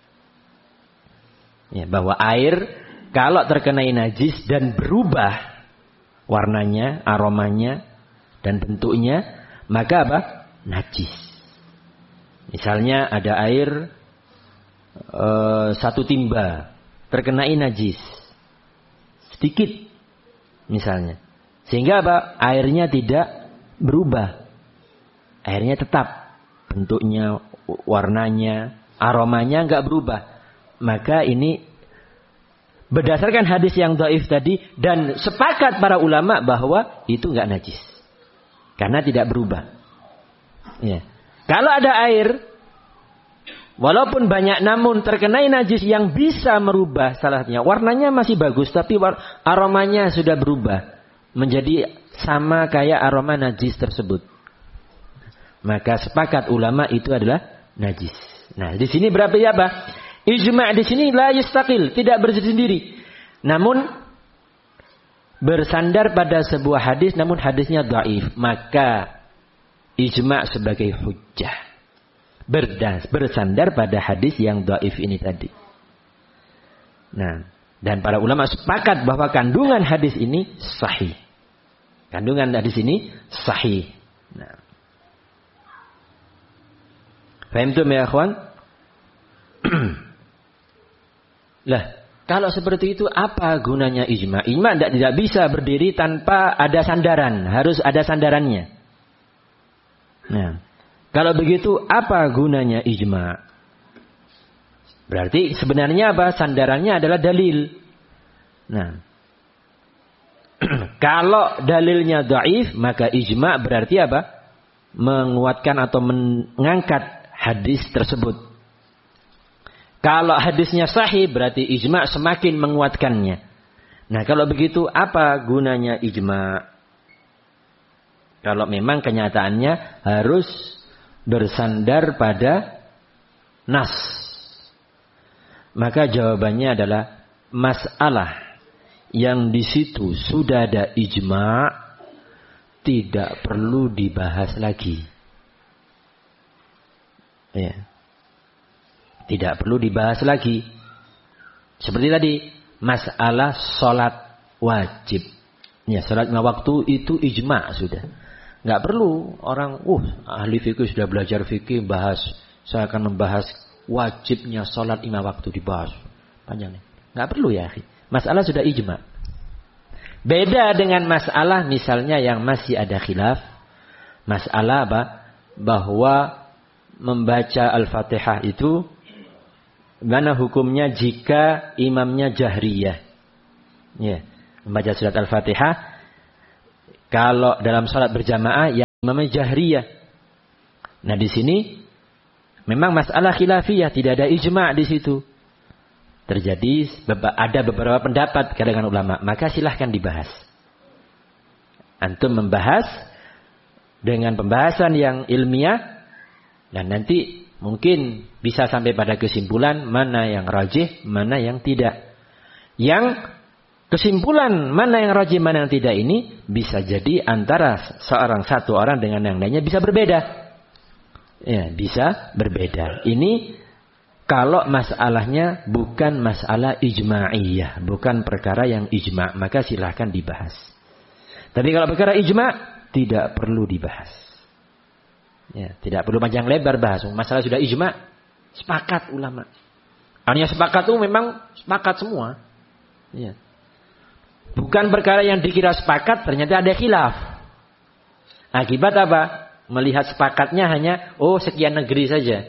Ya, bahwa air kalau terkenai najis dan berubah warnanya, aromanya dan bentuknya, maka apa? Najis. Misalnya ada air e, satu timba terkenai najis sedikit misalnya, sehingga apa? Airnya tidak berubah, airnya tetap bentuknya, warnanya, aromanya nggak berubah, maka ini berdasarkan hadis yang dhaif tadi, dan sepakat para ulama bahwa itu nggak najis karena tidak berubah. Ya. Kalau ada air, walaupun banyak namun terkenai najis yang bisa merubah salahnya, warnanya masih bagus tapi aromanya sudah berubah menjadi sama kayak aroma najis tersebut, maka sepakat ulama itu adalah najis. Nah, di sini berapa ya, Pak? Ijma' di sini la yastaqil, tidak berdiri sendiri. Namun bersandar pada sebuah hadis, namun hadisnya dhaif, maka ijma' sebagai hujjah. Berdas, bersandar pada hadis yang dhaif ini tadi. Nah, dan para ulama sepakat bahwa kandungan hadis ini sahih. Kandungan hadis ini sahih. Nah. Fahimtum ya akhwan? Lah, kalau seperti itu apa gunanya ijma? Ijma tidak, tidak bisa berdiri tanpa ada sandaran, harus ada sandarannya. Nah, kalau begitu apa gunanya ijma? Berarti sebenarnya apa? Sandarannya adalah dalil. Nah, kalau dalilnya dhaif, maka ijma berarti apa? Menguatkan atau mengangkat hadis tersebut. Kalau hadisnya sahih, berarti ijma semakin menguatkannya. Nah, kalau begitu apa gunanya ijma? Kalau memang kenyataannya harus bersandar pada nas, maka jawabannya adalah masalah yang di situ sudah ada ijma, tidak perlu dibahas lagi. Ya. Tidak perlu dibahas lagi. Seperti tadi, masalah sholat wajib. Ya, sholat lima waktu itu ijma sudah. Nggak perlu orang, uh, ahli fikih sudah belajar fikih, bahas. Saya akan membahas wajibnya sholat lima waktu, dibahas panjangnya. Nggak perlu ya, akhi. Masalah sudah ijma. Beda dengan masalah misalnya yang masih ada khilaf. Masalah apa? Bahwa membaca Al-Fatihah itu mana hukumnya jika imamnya jahriyah. Ya, membaca surat Al-Fatihah kalau dalam salat berjamaah Imam Jahriyah. Nah di sini memang masalah khilafiyah, tidak ada ijma' di situ. Terjadi ada beberapa pendapat kalangan ulama, maka silahkan dibahas. Antum membahas dengan pembahasan yang ilmiah dan nanti mungkin bisa sampai pada kesimpulan mana yang rajih, mana yang tidak. Yang kesimpulan mana yang rajih, mana yang tidak ini bisa jadi antara seorang satu orang dengan yang lainnya bisa berbeda. Ya, bisa berbeda. Ini kalau masalahnya bukan masalah ijma'iyah, bukan perkara yang ijma', maka silahkan dibahas. Tapi kalau perkara ijma', tidak perlu dibahas. Ya, tidak perlu panjang lebar bahas. Masalah sudah ijma', sepakat ulama. Artinya sepakat itu memang sepakat semua. Ya. Bukan perkara yang dikira sepakat, ternyata ada khilaf. Akibat apa? Melihat sepakatnya hanya, oh sekian negeri saja.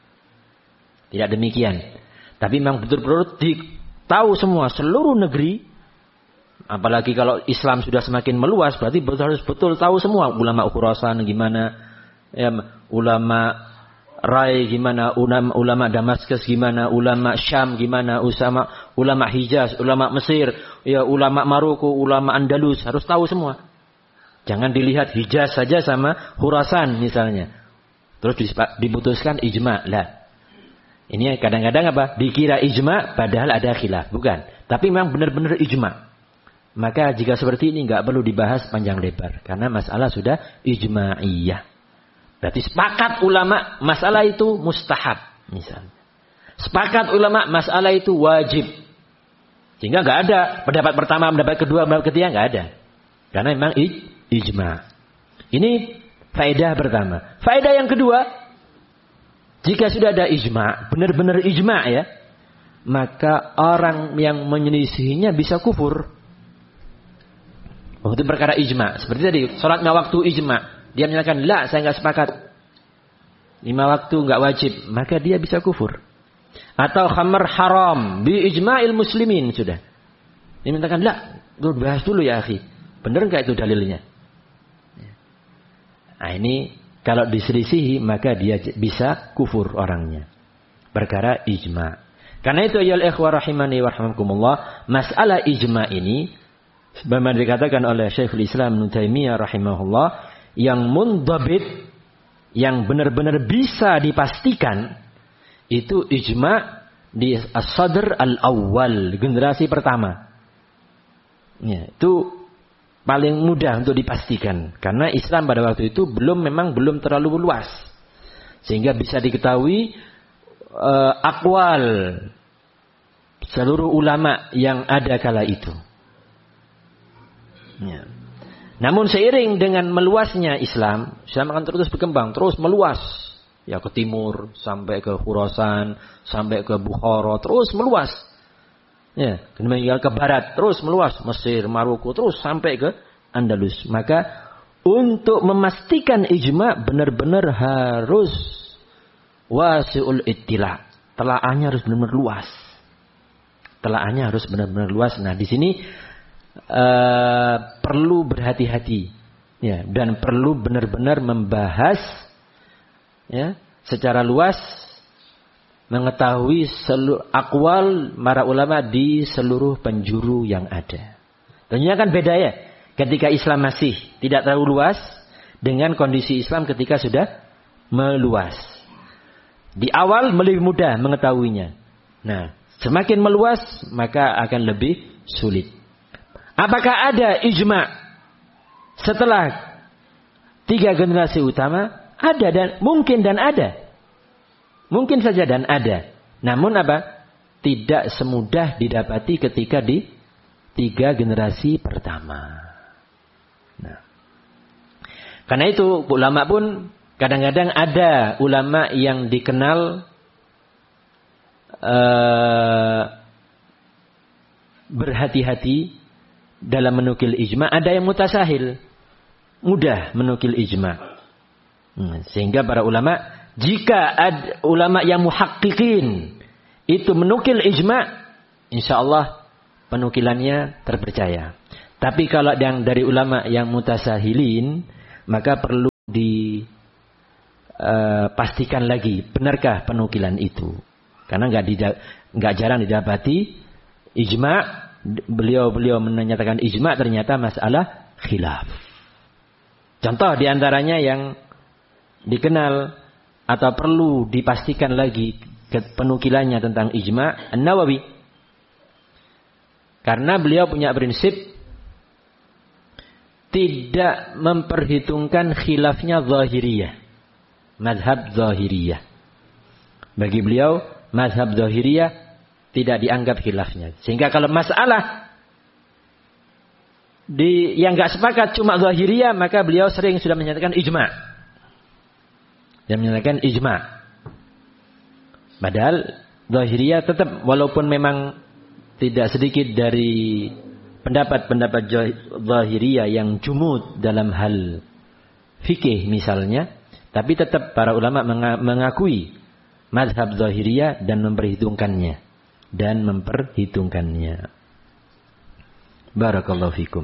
Tidak demikian. Tapi memang betul-betul ditahu semua, seluruh negeri. Apalagi kalau Islam sudah semakin meluas, berarti betul, harus betul tahu semua. Ulama Khurasan gimana, ya, ulama Rai gimana, ulama, ulama Damaskus gimana, ulama Syam gimana, ulama, ulama Hijaz, ulama Mesir, ya, ulama Maroko, ulama Andalus, harus tahu semua. Jangan dilihat Hijaz saja sama Khurasan misalnya. Terus diputuskan ijma'. Lah. Ini kadang-kadang apa? Dikira ijma' padahal ada khilaf. Bukan. Tapi memang benar-benar ijma'. Maka jika seperti ini nggak perlu dibahas panjang lebar. Karena masalah sudah ijma'iyah. Berarti sepakat ulama masalah itu mustahab. Misalnya. Sepakat ulama masalah itu wajib. Sehingga nggak ada pendapat pertama, pendapat kedua, pendapat ketiga nggak ada. Karena memang ijma'. Ini faedah pertama. Faedah yang kedua. Jika sudah ada ijma', benar-benar ijma' ya. Maka orang yang menyelisihinya bisa kufur. Waktu perkara ijma'. Seperti tadi, sholatnya waktu ijma'. Dia menyatakan, la, saya nggak sepakat. Lima waktu nggak wajib. Maka dia bisa kufur. Atau khamar haram. Bi ijma'il muslimin. Sudah. Dia menyatakan, la, bahas dulu ya akhi. Benar nggak itu dalilnya? Nah ini, kalau diselisihi, maka dia bisa kufur orangnya. Perkara ijma'. Karena itu, ya al-ikhwa rahimani wa rahimakumullah, masalah ijma' ini, sebagaimana dikatakan oleh Syekhul Islam Ibnu Taimiyah rahimahullah, yang mundhabit, yang benar-benar bisa dipastikan, itu ijma' di as-sadr al-awwal, generasi pertama. Ya, itu paling mudah untuk dipastikan. Karena Islam pada waktu itu belum memang belum terlalu luas. Sehingga bisa diketahui uh, akwal seluruh ulama yang ada kala itu. Ya. Namun seiring dengan meluasnya Islam, Islam akan terus berkembang, terus meluas. Ya ke timur, sampai ke Khurasan, sampai ke Bukhara, terus meluas. Ya, kemudian ke barat, terus meluas. Mesir, Maroko, terus sampai ke Andalus. Maka untuk memastikan ijma' benar-benar harus wasi'ul ittila'. Telaahnya harus benar-benar luas. Telaahnya harus benar-benar luas. Nah di sini Uh, perlu berhati-hati ya, dan perlu benar-benar membahas ya, secara luas, mengetahui seluruh akwal para ulama di seluruh penjuru yang ada. Tentunya kan beda ya ketika Islam masih tidak terlalu luas dengan kondisi Islam ketika sudah meluas. Di awal lebih mudah mengetahuinya. Nah, semakin meluas maka akan lebih sulit. Apakah ada ijma' setelah tiga generasi utama? Ada dan mungkin dan ada. Mungkin saja dan ada. Namun apa? Tidak semudah didapati ketika di tiga generasi pertama. Nah. Karena itu ulama pun kadang-kadang ada ulama yang dikenal uh, berhati-hati dalam menukil ijma', ada yang mutasahil, mudah menukil ijma'. Hmm, sehingga para ulama, jika ada ulama yang muhaqqiqin itu menukil ijma', insya Allah penukilannya terpercaya. Tapi kalau yang dari ulama yang mutasahilin, maka perlu dipastikan uh, lagi benarkah penukilan itu. Karena nggak nggak jarang didapati ijma, beliau-beliau menyatakan ijma ternyata masalah khilaf. Contoh diantaranya yang dikenal atau perlu dipastikan lagi penukilannya tentang ijma, An-Nawawi. Karena beliau punya prinsip tidak memperhitungkan khilafnya zahiriyah. Mazhab zahiriyah. Bagi beliau, mazhab zahiriyah tidak dianggap khilafnya. Sehingga kalau masalah di, yang gak sepakat cuma zahiriyah, maka beliau sering sudah menyatakan ijma. Dan menyatakan ijma. Padahal zahiriyah tetap, walaupun memang tidak sedikit dari pendapat-pendapat zahiriyah yang jumud dalam hal fikih misalnya, tapi tetap para ulama mengakui mazhab zahiriyah dan memperhitungkannya dan memperhitungkannya. Barakallahu fikum.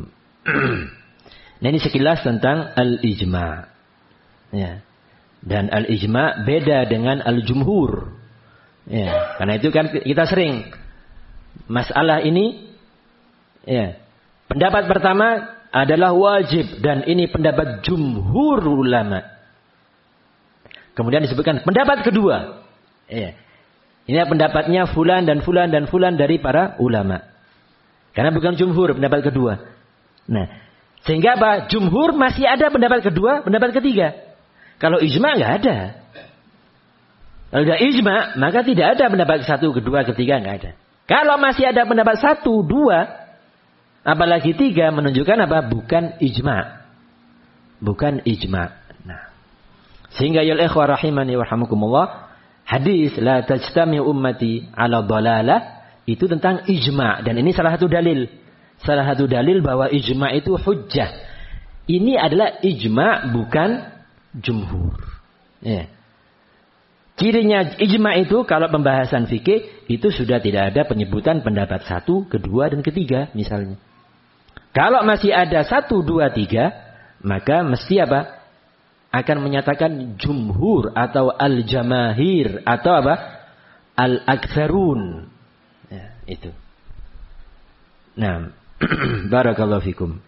Nah, ini sekilas tentang al-ijma. Ya. Dan al-ijma beda dengan al-jumhur. Ya, karena itu kan kita sering masalah ini. Ya. Pendapat pertama adalah wajib dan ini pendapat jumhur ulama. Kemudian disebutkan pendapat kedua. Ya. Ini pendapatnya fulan dan fulan dan fulan dari para ulama. Karena bukan jumhur pendapat kedua. Nah, sehingga apa? Jumhur masih ada pendapat kedua, pendapat ketiga. Kalau ijma nggak ada. Kalau ada ijma, maka tidak ada pendapat satu, kedua, ketiga, nggak ada. Kalau masih ada pendapat satu, dua, apalagi tiga, menunjukkan apa? Bukan ijma. Bukan ijma. Nah, sehingga ya ikhwah rahimani warhamukumullah, hadis la tajtami ummati ala dhalalah itu tentang ijma, dan ini salah satu dalil. Salah satu dalil bahwa ijma itu hujjah. Ini adalah ijma bukan jumhur. Ya. Cirinya ijma itu kalau pembahasan fikih itu sudah tidak ada penyebutan pendapat satu, kedua, dan ketiga misalnya. Kalau masih ada satu, dua, tiga, maka mesti apa? Akan menyatakan jumhur atau al-jamahir atau apa? Al-aktsarun. Ya, itu. Nah, barakallahu fikum.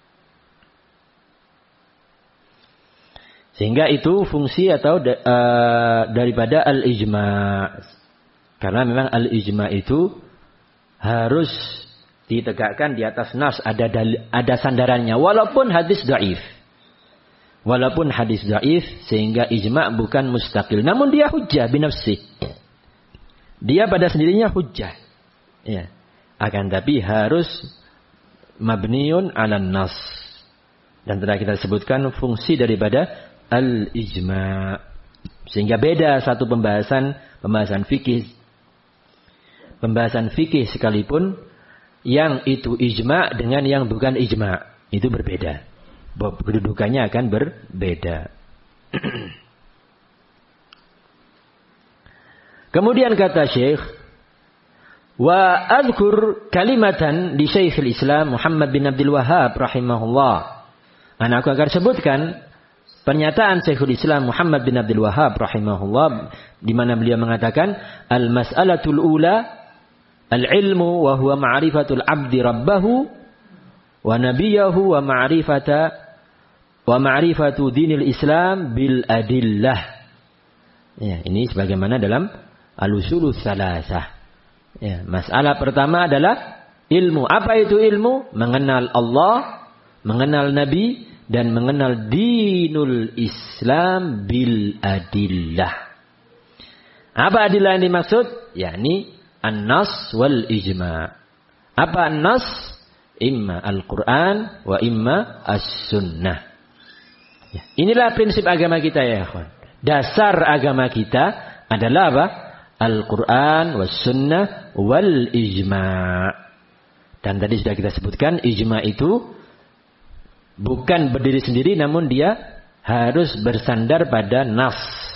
Sehingga itu fungsi atau uh, daripada al-ijma. Karena memang al-ijma itu harus ditegakkan di atas nas, ada dal- ada sandarannya walaupun hadis dhaif. Walaupun hadis dhaif, sehingga ijma bukan mustaqil, namun dia hujjah binafsih. Dia pada sendirinya hujjah. Ya. Akan tapi harus mabniun 'alan nas. Dan telah kita sebutkan fungsi daripada al-ijma. Sehingga beda satu pembahasan, pembahasan fikih. Pembahasan fikih sekalipun yang itu ijma dengan yang bukan ijma, itu berbeda. Kedudukannya akan berbeda. Kemudian kata Syekh, wa adhkur kalimatan di Syekhul Islam Muhammad bin Abdul Wahhab rahimahullah. Dan aku akan sebutkan pernyataan Syekhul Islam Muhammad bin Abdul Wahhab rahimahullah, di mana beliau mengatakan al-mas'alatul ula al-ilmu wa huwa ma'rifatul abdi rabbahu wa nabiyahu wa ma'rifata wa ma'rifatu dinil Islam bil adillah. Ya, ini sebagaimana dalam al-usulus salasah. Ya, masalah pertama adalah ilmu. Apa itu ilmu? Mengenal Allah, mengenal Nabi, dan mengenal dinul Islam bil adillah. Apa adillah yang dimaksud? Yakni an-nas wal ijma. Apa an-nas? Imma Al-Quran wa imma as-sunnah. Ya, inilah prinsip agama kita ya ikhwan. Dasar agama kita adalah apa? Al-Quran was sunnah wal ijma. Dan tadi sudah kita sebutkan ijma itu bukan berdiri sendiri, namun dia harus bersandar pada nas.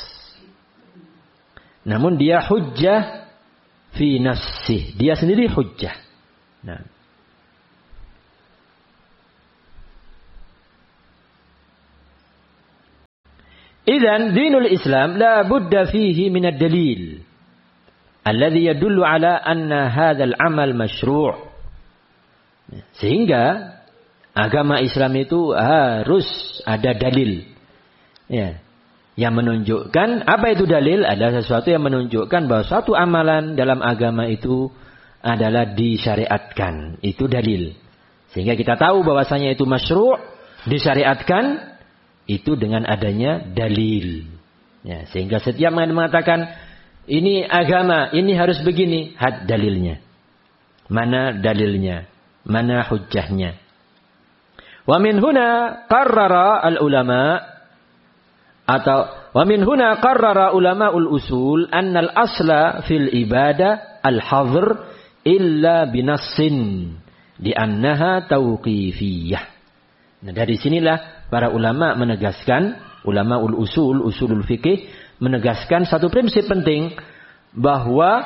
Namun dia hujjah fi nafsih. Dia sendiri hujjah. Nah. Idzan dinul Islam la budda fihi min ad-dalil alladhi yadullu ala anna hadzal amal masyru'. Sehingga agama Islam itu harus ada dalil. Ya. Yang menunjukkan, apa itu dalil? Adalah sesuatu yang menunjukkan bahwa suatu amalan dalam agama itu adalah disyariatkan. Itu dalil. Sehingga kita tahu bahwasanya itu masyru', disyariatkan, itu dengan adanya dalil. Ya, sehingga setiap mengatakan, ini agama, ini harus begini, had dalilnya. Mana dalilnya? Mana hujjahnya? Wa min huna qarrara al-ulama atau wa min huna qarrara ulama'ul usul anna al-asla fil ibadah al-hadr illa binassin di annaha tauqifiyah. Nah, dari sinilah para ulama menegaskan, ulamaul usul, usulul fikih menegaskan satu prinsip penting bahwa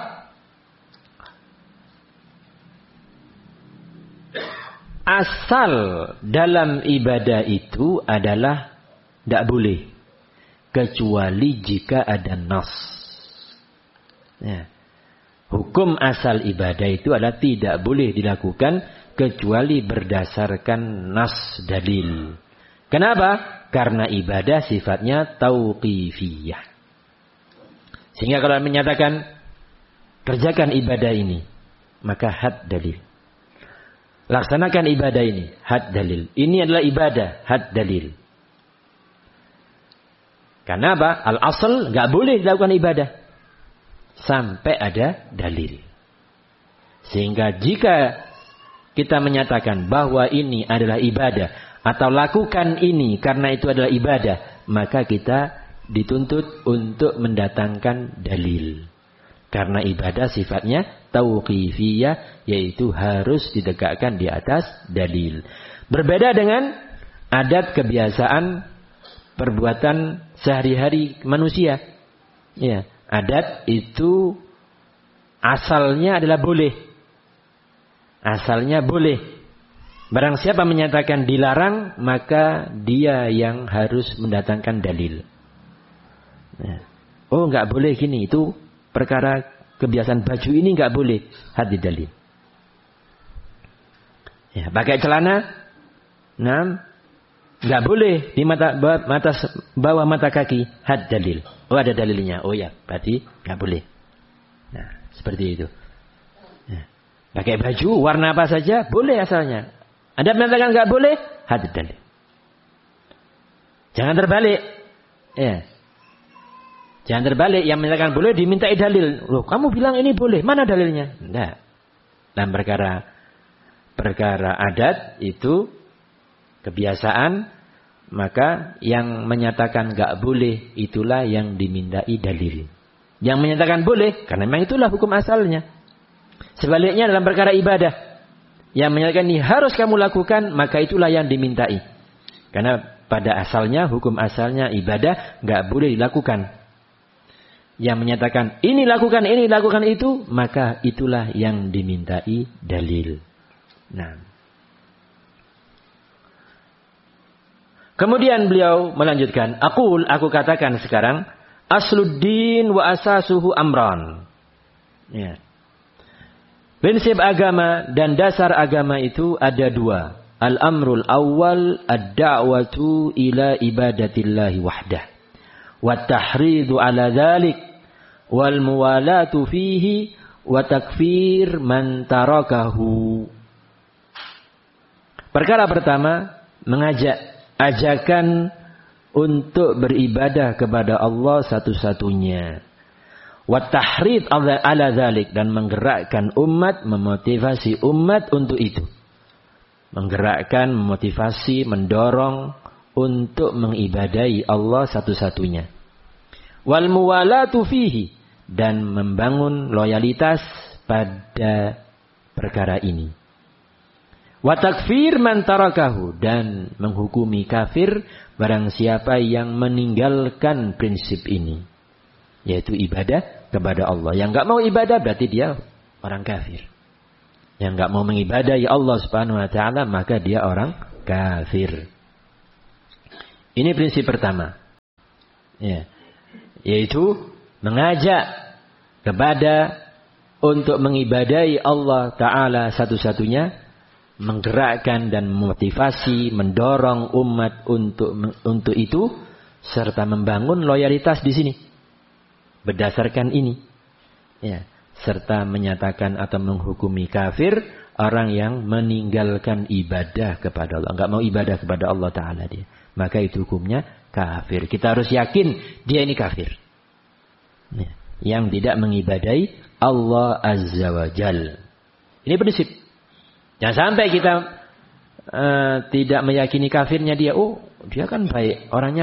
asal dalam ibadah itu adalah tidak boleh kecuali jika ada nas. Ya. Hukum asal ibadah itu adalah tidak boleh dilakukan kecuali berdasarkan nas dalil. Kenapa? Karena ibadah sifatnya tauqifiyah. Sehingga kalau menyatakan kerjakan ibadah ini, maka had dalil. Laksanakan ibadah ini, had dalil. Ini adalah ibadah, had dalil. Karena apa? Al-asal nggak boleh dilakukan ibadah sampai ada dalil. Sehingga jika kita menyatakan bahwa ini adalah ibadah atau lakukan ini karena itu adalah ibadah, maka kita dituntut untuk mendatangkan dalil. Karena ibadah sifatnya tauqifiyah, yaitu harus ditegakkan di atas dalil. Berbeda dengan adat kebiasaan perbuatan sehari-hari manusia. Ya, adat itu asalnya adalah boleh. Asalnya boleh. Barang siapa menyatakan dilarang, maka dia yang harus mendatangkan dalil. Ya. Oh, enggak boleh gini, itu perkara kebiasaan baju ini enggak boleh, hadis dalil. Ya, pakai celana, nah, enggak boleh di mata bawah mata, bawah mata kaki, had dalil. Oh, ada dalilnya. Oh ya, berarti enggak boleh. Nah, seperti itu. Ya. Pakai baju warna apa saja boleh asalnya. Anda mengatakan enggak boleh, had dalil. Jangan terbalik. Ya. Jangan terbalik, yang menyatakan boleh dimintai dalil. Loh, kamu bilang ini boleh, mana dalilnya? Tidak. Dalam perkara perkara adat itu kebiasaan, maka yang menyatakan enggak boleh itulah yang dimintai dalil. Yang menyatakan boleh karena memang itulah hukum asalnya. Sebaliknya dalam perkara ibadah, yang menyatakan ini harus kamu lakukan, maka itulah yang dimintai. Karena pada asalnya, hukum asalnya ibadah enggak boleh dilakukan. Yang menyatakan ini lakukan, ini lakukan itu, maka itulah yang dimintai dalil. Nah. Kemudian beliau melanjutkan, aqul, aku katakan sekarang, asluddin wa asasuhu amran. Ya. Prinsip agama dan dasar agama itu ada dua. Al-amrul awwal ad-da'watu ila ibadatillahi wahdah. Wa tahridu ala dhalik. Wal muwalatu fihi wa takfir man tarakahu. Perkara pertama, mengajak, ajakan untuk beribadah kepada Allah satu-satunya. Wa tahrid ala dzalik, dan menggerakkan umat, memotivasi umat untuk itu. Menggerakkan, memotivasi, mendorong untuk mengibadahi Allah satu-satunya. Wal muwalatu fihi, dan membangun loyalitas pada perkara ini. Wa takfir man tarakahu, dan menghukumi kafir barang siapa yang meninggalkan prinsip ini, yaitu ibadah kepada Allah. Yang enggak mau ibadah berarti dia orang kafir. Yang enggak mau mengibadahi Allah Subhanahu wa taala, maka dia orang kafir. Ini prinsip pertama. Ya. Yaitu mengajak kepada untuk mengibadahi Allah Ta'ala satu-satunya, menggerakkan dan memotivasi, mendorong umat untuk untuk itu, serta membangun loyalitas di sini berdasarkan ini, ya, serta menyatakan atau menghukumi kafir orang yang meninggalkan ibadah kepada Allah, enggak mau ibadah kepada Allah Ta'ala dia, maka itu hukumnya kafir. Kita harus yakin dia ini kafir, ya, yang tidak mengibadahi Allah Azza wa Jal. Ini prinsip. Jangan sampai kita uh, tidak meyakini kafirnya dia. Oh, dia kan baik, orangnya